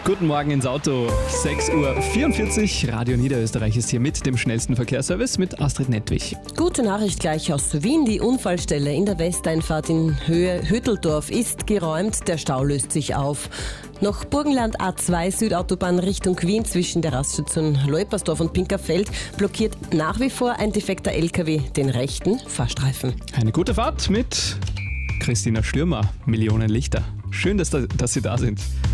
Guten Morgen ins Auto. 6:44 Uhr. Radio Niederösterreich ist hier mit dem schnellsten Verkehrsservice mit Astrid Nettwich. Gute Nachricht gleich aus Wien. Die Unfallstelle in der Westeinfahrt in Höhe Hütteldorf ist geräumt. Der Stau löst sich auf. Noch Burgenland A2 Südautobahn Richtung Wien zwischen der Raststation Leupersdorf und Pinkerfeld blockiert nach wie vor ein defekter LKW den rechten Fahrstreifen. Eine gute Fahrt mit Christina Stürmer. Millionen Lichter. Schön, dass Sie da sind.